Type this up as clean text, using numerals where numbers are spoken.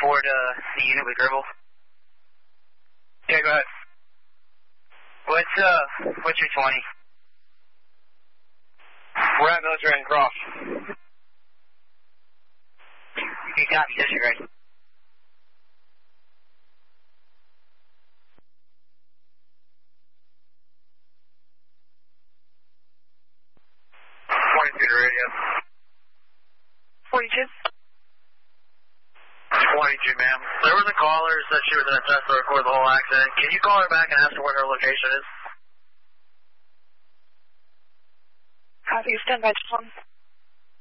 report the unit with Gribble. Yeah, go ahead. What's your 20? We're at military and cross. You copy, disregard. Radio. 42. 22, ma'am. There was a caller who said she was in a Tesla to record the whole accident. Can you call her back and ask her what her location is? Copy, stand by, just one.